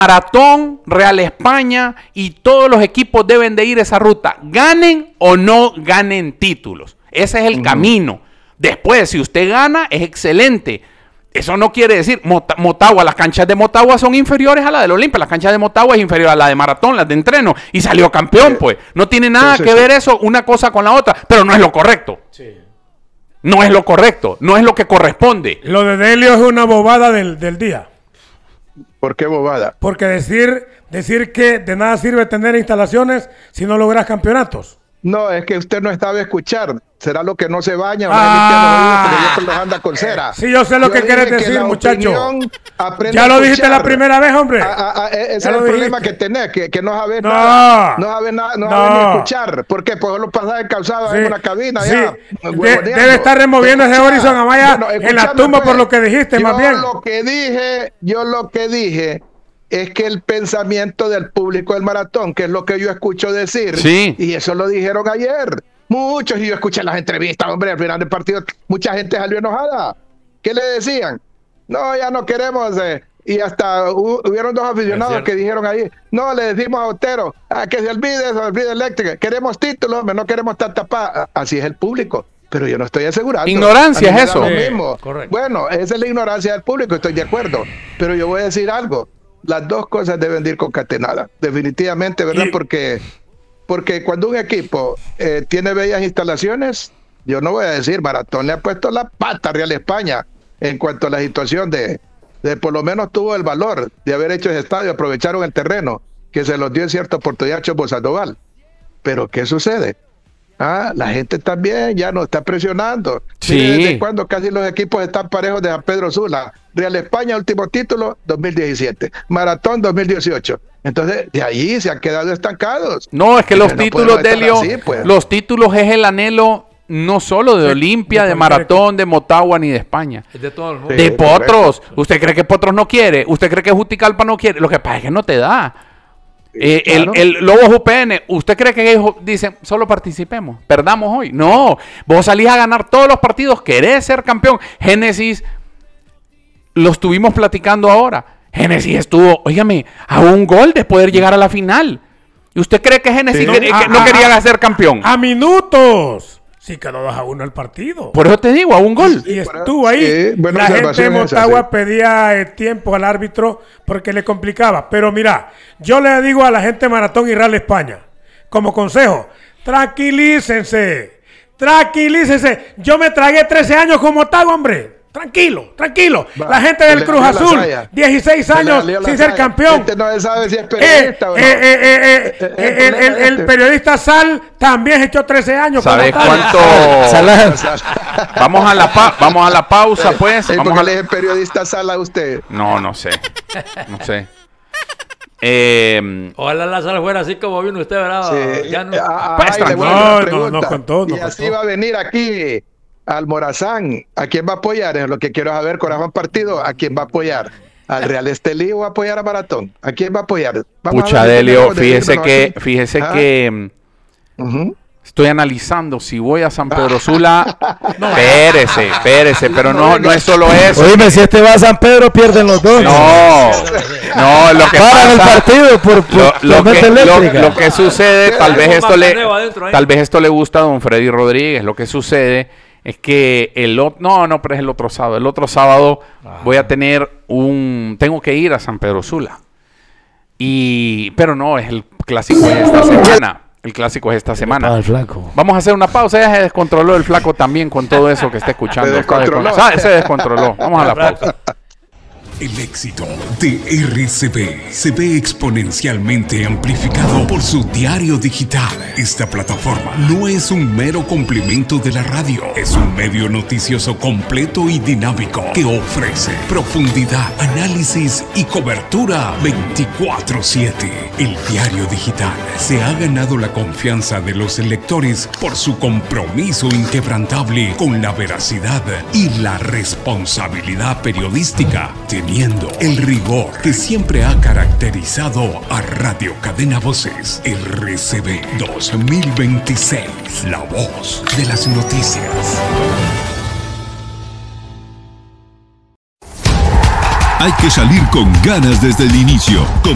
Maratón, Real España y todos los equipos deben de ir esa ruta, ganen o no ganen títulos. Ese es el camino. Después, si usted gana, es excelente. Eso no quiere decir, Motagua, las canchas de Motagua son inferiores a la del Olimpia, las canchas de Motagua es inferior a la de Maratón, las de entreno, y salió campeón, pues. No tiene nada que ver eso, una cosa con la otra, pero no es lo correcto. Sí. No es lo correcto, no es lo que corresponde. Lo de Delio es una bobada del día. ¿Por qué bobada? Porque decir que de nada sirve tener instalaciones si no logras campeonatos. No, es que usted no sabe escuchar. ¿Será lo que no se baña o no limpia los los anda con cera? Sí, yo sé lo que quieres decir, muchacho. Ya lo dijiste la primera vez, hombre. Ese es el problema que tenés, que no sabes nada. No sabes nada, no sabes ni escuchar. ¿Por qué? Pues lo pasás encausado en una cabina. Sí. Ya, debe estar removiendo ese Horizon Amaya en la tumba por lo que dijiste, más bien. Yo lo que dije es que el pensamiento del público del Maratón, que es lo que yo escucho decir, y eso lo dijeron ayer. Muchos, y yo escuché las entrevistas, hombre, al final del partido, mucha gente salió enojada. ¿Qué le decían? No, ya no queremos, y hasta hubieron dos aficionados que dijeron ahí, no, le decimos a Otero, que se olvide Eléctrica, queremos títulos, hombre, no queremos estar tapados. Así es el público, pero yo no estoy asegurando. Ignorancia es eso. Mismo. Bueno, esa es la ignorancia del público, estoy de acuerdo, pero yo voy a decir algo, las dos cosas deben de ir concatenadas, definitivamente, ¿verdad? Porque cuando un equipo tiene bellas instalaciones, yo no voy a decir, Maratón le ha puesto la pata a Real España en cuanto a la situación de por lo menos tuvo el valor de haber hecho ese estadio, aprovecharon el terreno, que se los dio en cierta oportunidad a Chopo Sandoval. Pero ¿qué sucede? La gente también ya nos está presionando. Sí. Mire, ¿desde cuándo casi los equipos están parejos de San Pedro Sula? Real España, último título, 2017. Maratón, 2018. Entonces, de ahí se han quedado estancados. No, es que los títulos, Delio, los títulos es el anhelo no solo de Olimpia, de Maratón, de Motagua, ni de España. Es de todo el mundo. De Potros. Correcto. ¿Usted cree que Potros no quiere? ¿Usted cree que Juticalpa no quiere? Lo que pasa es que no te da. Claro. El Lobos UPN, ¿usted cree que ellos dicen solo participemos, perdamos hoy? No, vos salís a ganar todos los partidos, querés ser campeón. Génesis, lo estuvimos platicando ahora. Génesis estuvo, óigame, a un gol de poder llegar a la final. ¿Y usted cree que Génesis no quería ser campeón? A minutos. Sí, quedó 2-1 el partido. Por eso te digo, a un gol. Y estuvo ahí. La gente de Motagua pedía tiempo al árbitro porque le complicaba. Pero mira, yo le digo a la gente de Maratón y Real España, como consejo, tranquilícense. Yo me tragué 13 años con Motagua, hombre. Tranquilo. La gente del Cruz Azul, 16 años sin ser campeón. No sabe si es periodista el periodista Sal también echó 13 años. ¿Sabes cuánto? Vamos a la pausa, pues. ¿Por qué le es periodista Sal a usted? No sé. Ojalá la Sal fuera así como vino usted, ¿verdad? Sí. Ya no. No contó. Y así va a venir aquí al Morazán. ¿A quién va a apoyar? Es lo que quiero saber, Corazón Partido. ¿A quién va a apoyar? ¿Al Real Estelí o va a apoyar a Maratón? ¿A quién va a apoyar? Pucha, Delio, fíjese que estoy analizando si voy a San Pedro Sula. Espérese, pero no es solo eso. Oíme, si este va a San Pedro, pierden los dos. No, lo que paran el partido por lo que sucede, tal vez esto le gusta a don Freddy Rodríguez. Lo que sucede es que pero es el otro sábado. El otro sábado voy a tener tengo que ir a San Pedro Sula. Pero no, es el clásico de esta semana. El clásico es esta semana. Vamos a hacer una pausa. Ya se descontroló el flaco también con todo eso que está escuchando. Se descontroló. Vamos a la pausa. El éxito de RCB se ve exponencialmente amplificado por su diario digital. Esta plataforma no es un mero complemento de la radio, es un medio noticioso completo y dinámico que ofrece profundidad, análisis y cobertura 24/7. El diario digital se ha ganado la confianza de los lectores por su compromiso inquebrantable con la veracidad y la responsabilidad periodística, teniendo el rigor que siempre ha caracterizado a Radio Cadena Voces. RCB 2026, la voz de las noticias. Hay que salir con ganas desde el inicio.